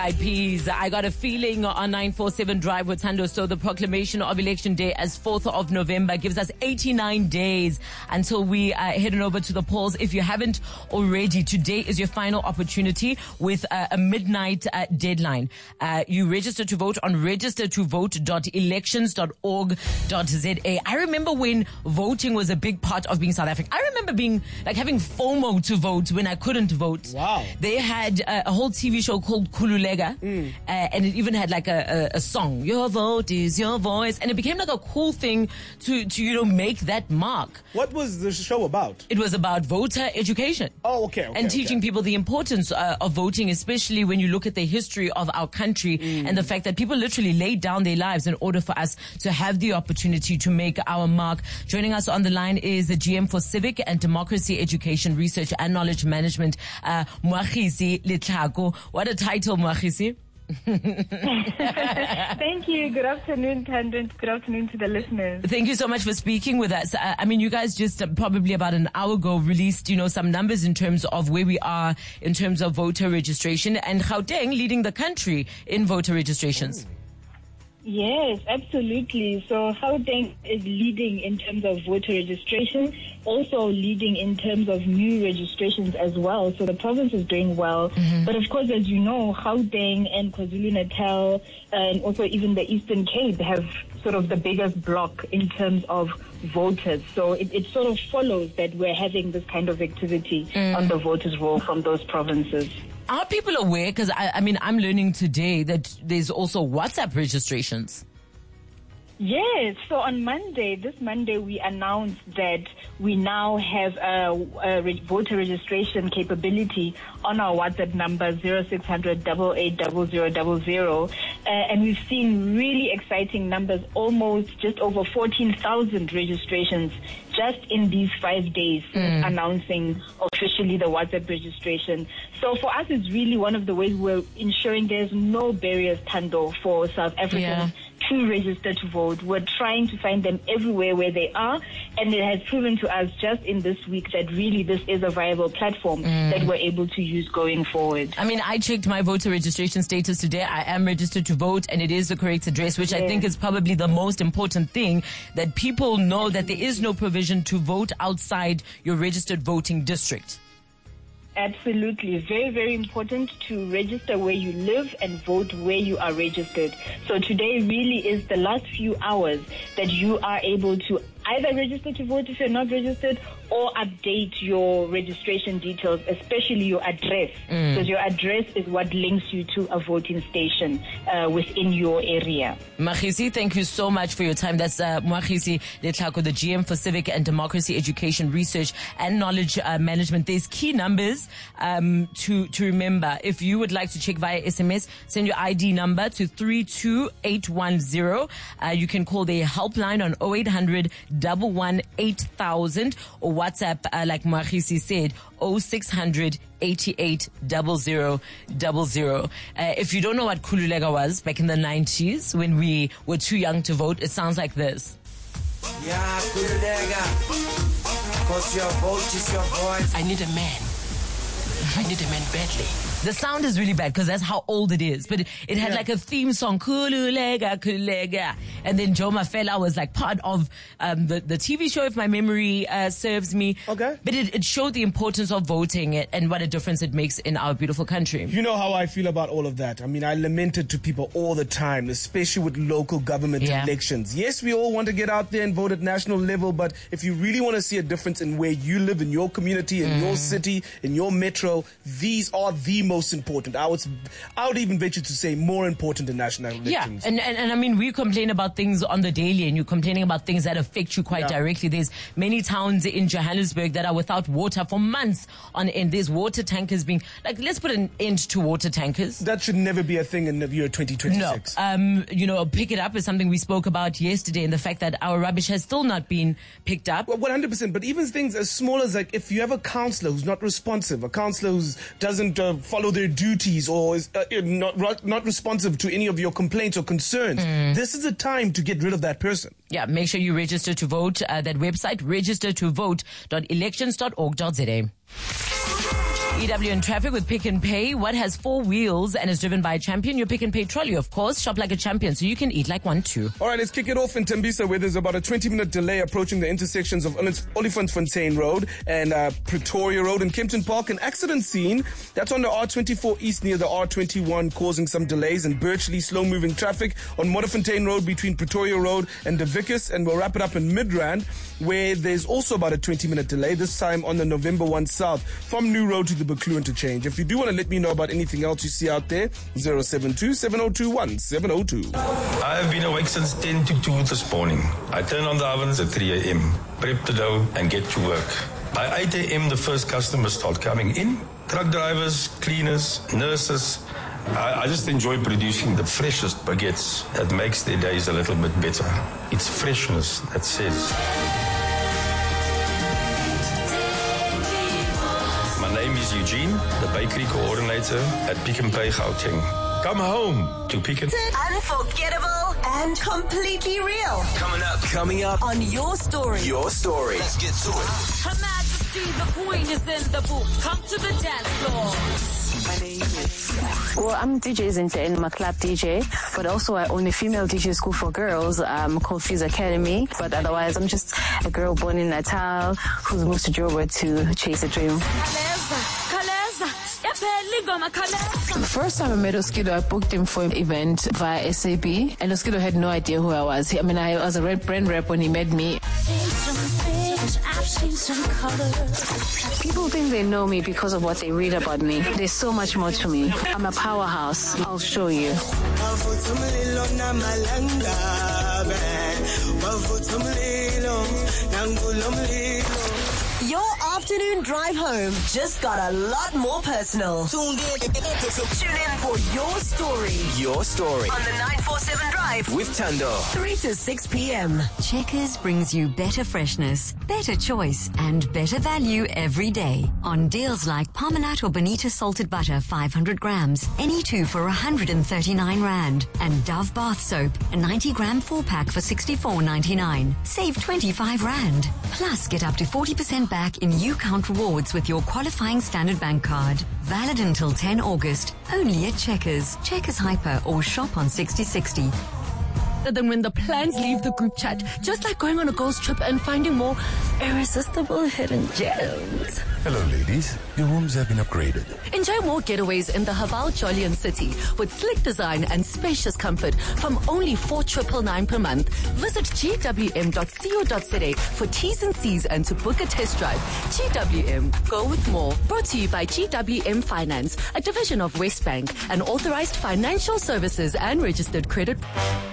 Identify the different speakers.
Speaker 1: IPs. I got a feeling on 947 Drive with Tando. So the proclamation of Election Day as 4th of November gives us 89 days until we heading over to the polls. If you haven't already, today is your final opportunity with a midnight deadline. You register to vote on registertovote.elections.org.za. I remember when voting was a big part of being South African. I remember being like having FOMO to vote when I couldn't vote.
Speaker 2: Wow.
Speaker 1: They had a whole TV show called Khululeka. And it even had like a song, your vote is your voice, and it became like a cool thing to make that mark.
Speaker 2: What was the show about?
Speaker 1: It was about voter education.
Speaker 2: Oh, okay.
Speaker 1: And teaching people the importance of voting, especially when you look at the history of our country and the fact that people literally laid down their lives in order for us to have the opportunity to make our mark. Joining us on the line is the GM for Civic and Democracy Education Research and Knowledge Management, Moagisi Letlhako. What a title, Moagisi.
Speaker 3: Thank you. Good afternoon, Tandon. Good afternoon to the listeners.
Speaker 1: Thank you so much for speaking with us. I mean, you guys just probably about an hour ago released, some numbers in terms of where we are in terms of voter registration, and Gauteng leading the country in voter registrations.
Speaker 3: Yes, absolutely. So Gauteng is leading in terms of voter registration, also leading in terms of new registrations as well. So the province is doing well. But of course, as you know, Gauteng and KwaZulu-Natal and also even the Eastern Cape have sort of the biggest block in terms of voters. So it sort of follows that we're having this kind of activity on the voters' roll from those provinces.
Speaker 1: Are people aware? Because I'm learning today that there's also WhatsApp registrations.
Speaker 3: Yes. So on this Monday, we announced that we now have a voter registration capability on our WhatsApp number 0600 880000. And we've seen really exciting numbers, almost just over 14,000 registrations just in these 5 days since announcing officially the WhatsApp registration. So for us, it's really one of the ways we're ensuring there's no barriers, Tando, for South Africans to register to vote. We're trying to find them everywhere where they are, and it has proven to us just in this week that really this is a viable platform that we're able to use going forward.
Speaker 1: I mean, I checked my voter registration status today. I am registered to vote, and it is the correct address, which I think is probably the most important thing, that people know that there is no provision to vote outside your registered voting district.
Speaker 3: Absolutely. Very, very important to register where you live and vote where you are registered. So today really is the last few hours that you are able to either register to vote if you're not registered, or update your registration details, especially your address, because your address is what links you to a voting station within your area.
Speaker 1: Moagisi, thank you so much for your time. That's Moagisi Letlhako, the GM for Civic and Democracy Education Research and Knowledge Management. There's key numbers to remember. If you would like to check via SMS, send your ID number to 32810. You can call the helpline on 0800 118,000 or WhatsApp, like Moagisi said, 0600 880000. If you don't know what Khululeka was back in the 90s when we were too young to vote, it sounds like this.
Speaker 4: Yeah, Khululeka, 'cause your vote is your voice.
Speaker 1: I need a man. I need a man badly. The sound is really bad because that's how old it is. But it had like a theme song, Khululeka, Khululeka. And then Joe Mafela was like part of the TV show, if my memory serves me.
Speaker 2: Okay.
Speaker 1: But it showed the importance of voting and what a difference it makes in our beautiful country.
Speaker 2: You know how I feel about all of that. I mean, I lament it to people all the time, especially with local government elections. Yes, we all want to get out there and vote at national level, but if you really want to see a difference in where you live, in your community, in your city, in your metro, these are the most important. I would even venture to say more important than national elections.
Speaker 1: Yeah, and I mean, we complain about things on the daily, and you're complaining about things that affect you quite directly. There's many towns in Johannesburg that are without water for months on end. There's water tankers being, like, let's put an end to water tankers.
Speaker 2: That should never be a thing in the year 2026.
Speaker 1: No. Pick it up is something we spoke about yesterday, and the fact that our rubbish has still not been picked up.
Speaker 2: Well, 100%, but even things as small as, like, if you have a councillor who's not responsive, a councillor who doesn't follow their duties or is not responsive to any of your complaints or concerns, this is a time to get rid of that person.
Speaker 1: Yeah, make sure you register to vote. That website, registertovote.elections.org.za. EW in traffic with Pick and Pay. What has 4 wheels and is driven by a champion? Your Pick and Pay trolley, of course. Shop like a champion so you can eat like one too.
Speaker 2: All right, let's kick it off in Tembisa, where there's about a 20-minute delay approaching the intersections of Olifantsfontein Road and Pretoria Road in Kempton Park. An accident scene that's on the R24 East near the R21, causing some delays and virtually slow-moving traffic on Modderfontein Road between Pretoria Road and De Vickers. And we'll wrap it up in Midrand, where there's also about a 20-minute delay, this time on the November 1 South from New Road to the Buccleuch interchange. If you do want to let me know about anything else you see out there, 072-7021-702.
Speaker 5: I have been awake since 10 to 2 this morning. I turn on the ovens at 3 a.m., prep the dough and get to work. By 8 a.m. the first customers start coming in. Truck drivers, cleaners, nurses. I just enjoy producing the freshest baguettes that makes their days a little bit better. It's freshness that says. My name is Eugene, the bakery coordinator at Pick n Pay Gauteng. Come home to Pick n Pay.
Speaker 6: Unforgettable and completely real.
Speaker 4: Coming up
Speaker 6: On Your Story.
Speaker 4: Your Story.
Speaker 7: Let's get to it.
Speaker 8: Her Majesty, the Queen is in the booth. Come to the dance floor.
Speaker 9: Well, I'm DJ Zinhle and I'm a club DJ, but also I own a female DJ school for girls called Fuse Academy. But otherwise, I'm just a girl born in Natal who's moved to Joburg to chase a dream. The first time I met Oskido, I booked him for an event via SAB, and Oskido had no idea who I was. I mean, I was a red brand rep when he met me. People think they know me because of what they read about me. There's so much more to me. I'm a powerhouse. I'll show you.
Speaker 6: Your afternoon drive home just got a lot more personal. Tune in for Your Story.
Speaker 4: Your Story.
Speaker 6: On the 947 Drive
Speaker 4: With Tando.
Speaker 6: 3 to 6 p.m.
Speaker 10: Checkers brings you better freshness, better choice, and better value every day. On deals like Parmalat or Bonita salted butter, 500 grams, any 2 for 139 Rand. And Dove bath soap, a 90-gram 4-pack for 64.99. Save 25 Rand. Plus, get up to 40% back in UCount rewards with your qualifying Standard Bank card. Valid until 10 August. Only at Checkers, Checkers Hyper, or shop on 6060.
Speaker 8: Than when the plans leave the group chat, just like going on a girls' trip and finding more irresistible hidden gems.
Speaker 11: Hello, ladies. Your rooms have been upgraded.
Speaker 8: Enjoy more getaways in the Haval Jolian City with slick design and spacious comfort from only 4,999 per month. Visit gwm.co.za for T's and C's and to book a test drive. GWM, go with more. Brought to you by GWM Finance, a division of Westbank, an authorized financial services and registered credit.